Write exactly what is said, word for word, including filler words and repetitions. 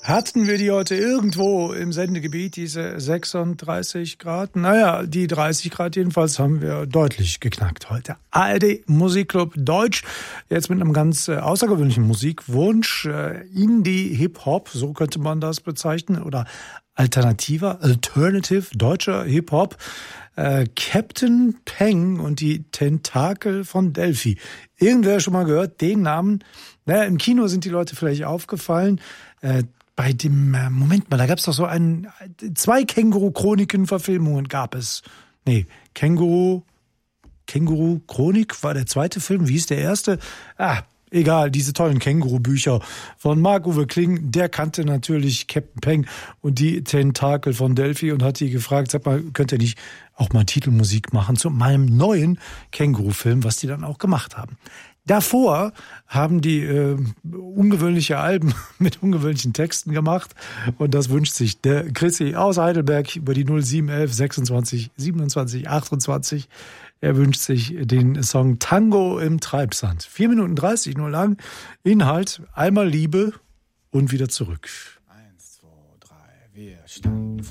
Hatten wir die heute irgendwo im Sendegebiet, diese sechsunddreißig Grad? Naja, die dreißig Grad jedenfalls haben wir deutlich geknackt heute. A R D Musikclub Deutsch, jetzt mit einem ganz äh, außergewöhnlichen Musikwunsch. Äh, Indie-Hip-Hop, so könnte man das bezeichnen, oder alternativer, alternative deutscher Hip-Hop. Äh, Captain Peng und die Tentakel von Delphi. Irgendwer schon mal gehört, den Namen? Naja, im Kino sind die Leute vielleicht aufgefallen. Äh, Bei dem, Moment mal, da gab es doch so einen, zwei Känguru-Chroniken-Verfilmungen gab es. Nee, Känguru, Känguru-Chronik war der zweite Film, wie hieß der erste? Ah, egal, diese tollen Känguru-Bücher von Marc-Uwe Kling, der kannte natürlich Captain Peng und die Tentakel von Delphi und hat die gefragt, sag mal, könnt ihr nicht auch mal Titelmusik machen zu meinem neuen Känguru-Film, was die dann auch gemacht haben. Davor haben die äh, ungewöhnliche Alben mit ungewöhnlichen Texten gemacht und das wünscht sich der Chrissy aus Heidelberg über die null sieben eins eins sechsundzwanzig siebenundzwanzig achtundzwanzig. Er wünscht sich den Song Tango im Treibsand. vier Minuten dreißig nur lang. Inhalt, einmal Liebe und wieder zurück. Eins, zwei, drei, wir standen